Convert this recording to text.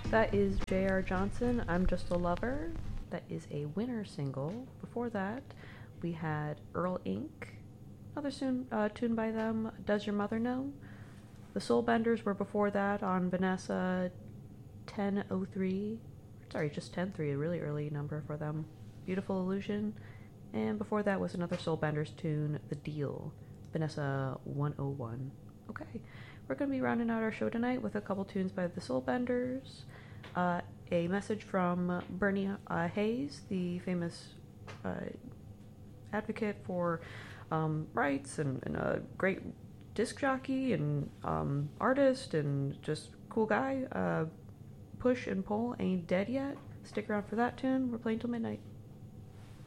That is J.R. Johnson, I'm Just a Lover. That is a winner single. Before that, we had Earl Inc., another tune by them, Does Your Mother Know? The Soulbenders were before that on Vanessa 1003. Sorry, just 103, a really early number for them. Beautiful Illusion. And before that was another Soulbenders tune, The Deal, Vanessa 101. Okay, we're going to be rounding out our show tonight with a couple tunes by the Soulbenders. A message from Bernie Hayes, the famous advocate for rights and a great disc jockey and artist and just cool guy. Push and Pull Ain't Dead Yet. Stick around for that tune. We're playing till midnight.